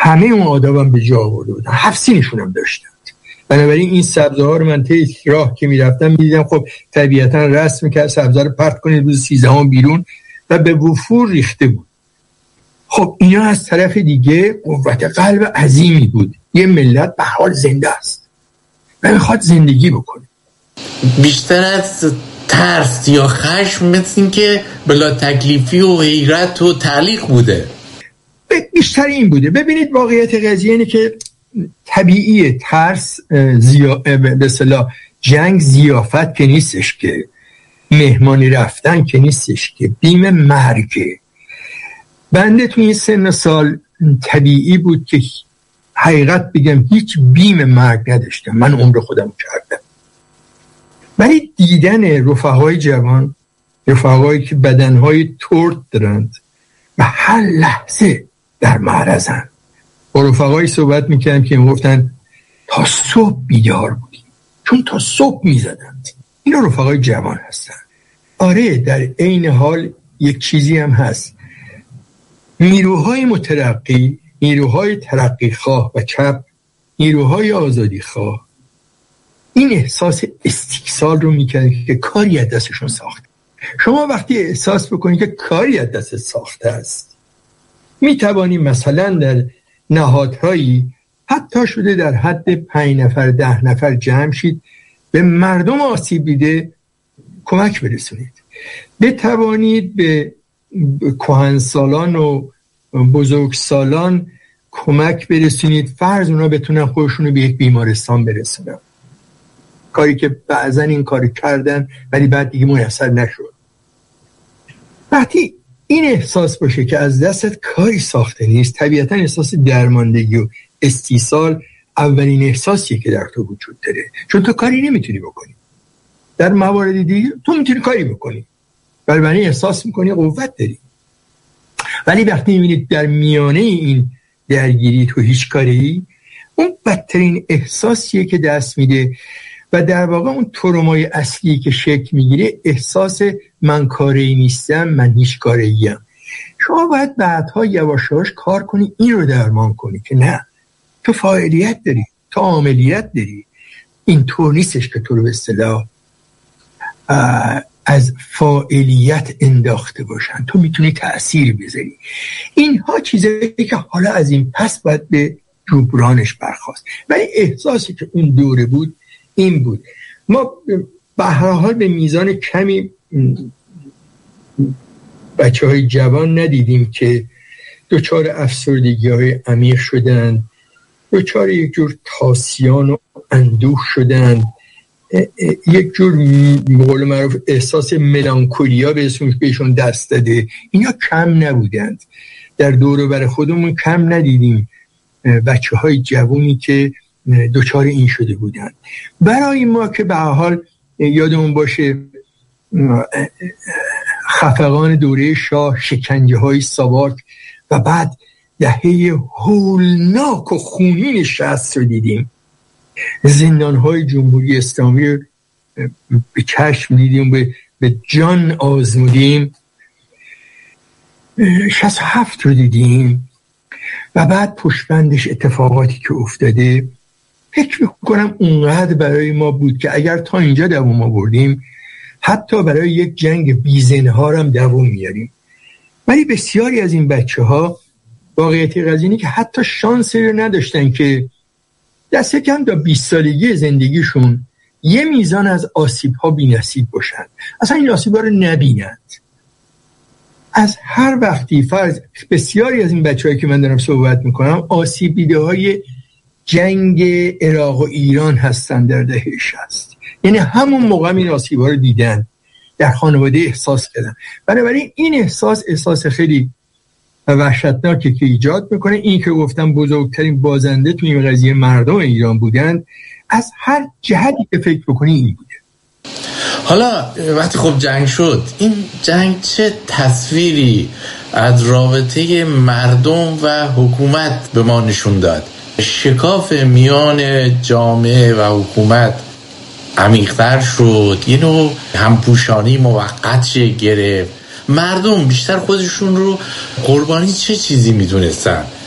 همه اون آدابم به جا آورده بودن، 7 سینشون هم داشتن. بنابراین این سبزه ها رو من طی راه که میرفتم میدیدم خب طبیعتا رسم میکرد سبزه رو پرت کنید روز 13 بیرون و به وفور ریخته بود. خب اینا از طرف دیگه قوت قلب عظیمی بود. یه ملت به حال زنده است و میخواد زندگی بکنه. بیشتر از ترس یا خشم مثل این که بلا تکلیفی و حیرت و تعلیق بوده. بیشتر این بوده. ببینید واقعیت قضیه اینه که طبیعیه ترس به اصطلاح جنگ ضیافت که نیستش، که مهمانی رفتن که نیستش، که بیم مرگه. بنده تو این سن سال طبیعی بود که حقیقت بگم هیچ بیم مرگ نداشتم. من عمر خودم کردم، ولی دیدن رفقای جوان، رفقایی که بدنهای ترد دارند و هر لحظه در معرضن، با رفقایی صحبت میکردم که میگفتن تا صبح بیدار بودیم، چون تا صبح میزدند. اینا رفقای جوان هستن. آره، در عین حال یک چیزی هم هست، نیروهای مترقی، نیروهای ترقی خواه و چپ، نیروهای آزادی خواه، این احساس استیصال رو میکنه که کاری از دستشون ساخته. شما وقتی احساس بکنید که کاری از دست ساخته است، میتوانی مثلا در نهادهایی حتی شده در حد 5 نفر 10 نفر جمع شید، به مردم آسیب دیده کمک برسونید. بتوانید به کهنسالان و بزرگسالان کمک برسونید، فرض اونا بتونن خودشون رو به یک بیمارستان برسونن، کاری که بعضا این کاری کردن ولی بعد دیگه منحصر نشد. وقتی این احساس باشه که از دستت کاری ساخته نیست، طبیعتا احساس درماندگی و استیصال اولین احساسیه که در تو وجود داره، چون تو کاری نمیتونی بکنی. در موارد دیگه تو میتونی کاری بکنی، بنابراین احساس میکنی قوت داری. ولی وقتی میبینید در میانه این درگیری تو هیچ کاری، اون بدترین احساسیه که دست میده و در واقع اون ترومای اصلی که شکل میگیره احساس من کاری نیستم، من هیچ کاریم. شما باید بعدها یواشاش کار کنی، این رو درمان کنی که نه، تو فاعلیت داری، تو عاملیت داری. این طور نیستش که تو رو به اصطلاح از فاعلیت انداخته باشن، تو میتونی تأثیر بذاری. اینها چیزایی که حالا از این پس باید به جبرانش برخاست. ولی احساسی که اون دوره بود این بود. ما به هر حال به میزان کمی بچه‌های جوان ندیدیم که دچار افسردگی‌های عمیق شدن، دچار یک جور تاسیان و اندوه شدن، یک جور به قول معروف احساس ملانکولیا بهشون دست داده. اینا کم نبودند. در دور و بر خودمون کم ندیدیم بچه‌های جوانی که دچار این شده بودند. برای ما که به هر حال یادمون باشه خفقان دوره شاه، شکنجه‌های ساواک و بعد دهه هولناک و خونین 60 رو دیدیم. زندان‌های جمهوری اسلامی به چشم دیدیم، به جان آزمودیم. 67 رو دیدیم و بعد پشتبندش اتفاقاتی که افتاده. فکر میکنم اونقدر برای ما بود که اگر تا اینجا دوام آوردیم، حتی برای یک جنگ بی‌زنهار هم دوام میاریم. ولی بسیاری از این بچه ها واقعیت قضیه اینه که حتی شانسی رو نداشتن که دست کم تا 20 سالگی زندگیشون یه میزان از آسیب ها بی نصیب باشن، اصلا این آسیب ها رو نبینند. از هر وقتی فرض بسیاری از این بچه هایی که من دارم صحبت میکنم آسیب دیده های جنگ عراق و ایران هستن در دهه 60. یعنی همون موقع این آسیب ها رو دیدن، در خانواده احساس کردن. بنابراین این احساس خیلی وحشتناکی که ایجاد میکنه. این که گفتم بزرگترین بازنده تو این قضیه مردم ایران بودن، از هر جهتی که فکر بکنی این بوده. حالا وقتی خب جنگ شد، این جنگ چه تصویری از رابطه مردم و حکومت به ما نشون داد؟ شکاف میان جامعه و حکومت عمیق‌تر شد، یه نوع همپوشانی موقت گرفت. مردم بیشتر خودشون رو قربانی چه چیزی میدونستن؟